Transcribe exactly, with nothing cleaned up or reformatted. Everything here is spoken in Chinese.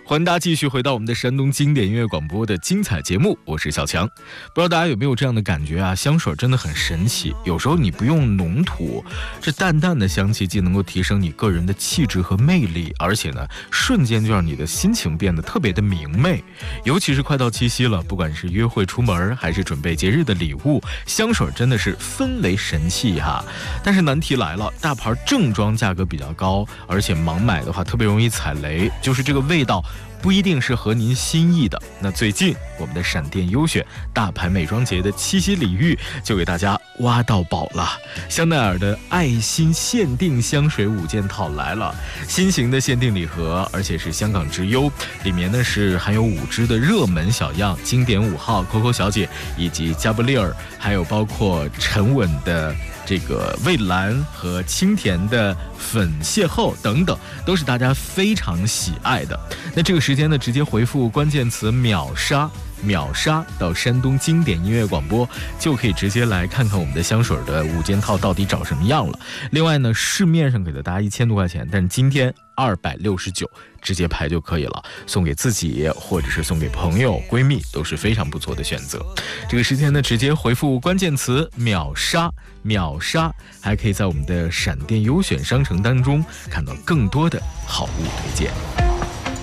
欢迎大家继续回到我们的山东经典音乐广播的精彩节目，我是小强。不知道大家有没有这样的感觉啊？香水真的很神奇，有时候你不用浓涂，这淡淡的香气既能够提升你个人的气质和魅力，而且呢，瞬间就让你的心情变得特别的明媚。尤其是快到七夕了，不管是约会出门，还是准备节日的礼物，香水真的是氛围神器哈。但是难题来了，大牌正装价格比较高，而且盲买的话特别容易踩雷，就是这个味道不一定是合您心意的。那最近我们的闪电优选大牌美妆节的七夕礼遇就给大家挖到宝了，香奈儿的爱心限定香水五件套来了，新型的限定礼盒，而且是香港直邮，里面呢是含有五支的热门小样，经典五号 Coco 小姐以及加布利尔，还有包括沉稳的这个蔚蓝和清甜的粉邂逅等等，都是大家非常喜爱的。那这个时间呢，直接回复关键词秒杀秒杀到山东经典音乐广播，就可以直接来看看我们的香水的五件套到底长什么样了。另外呢，市面上给了大家一千多块钱，但是今天二百六十九，直接拍就可以了，送给自己或者是送给朋友闺蜜都是非常不错的选择。这个时间呢，直接回复关键词秒杀秒杀，还可以在我们的闪电优选商城当中看到更多的好物推荐。